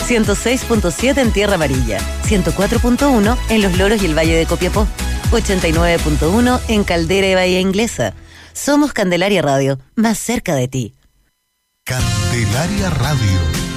106.7 en Tierra Amarilla, 104.1 en Los Loros y el Valle de Copiapó, 89.1 en Caldera y Bahía Inglesa. Somos Candelaria Radio, más cerca de ti. Candelaria Radio.